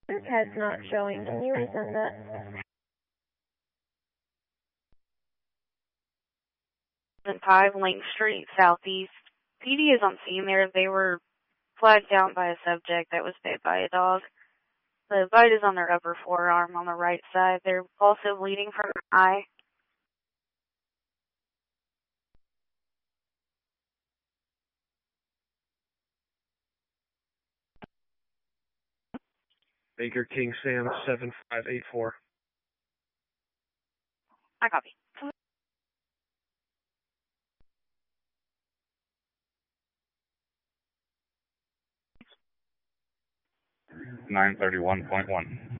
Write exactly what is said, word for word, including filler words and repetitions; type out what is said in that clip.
This head's not showing. Can you resend that? five Link Street, Southeast. P D is on scene there. They were flagged down by a subject that was bit by a dog. The bite is on their upper forearm on the right side. They're also bleeding from the eye. Baker King Sam seven five eight four. I copy. nine thirty-one point one.